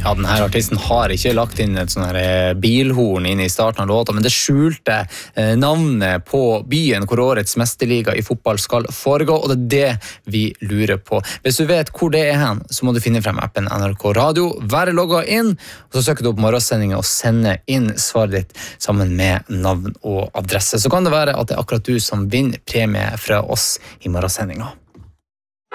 Ja, denne artisten har ikke lagt inn et sånn her bilhorn inn i starten av låta, men det skjulte navnet på byen hvor årets mesterliga i fotball skal foregå, og det er det vi lurer på. Hvis du vet hvor det er hen, så må du finne frem appen NRK Radio, være logget inn, og så søker du opp morgensendingen og sende inn svaret ditt sammen med navn og adresse. Så kan det være at det er akkurat du som vinner premie fra oss i morgensendingen.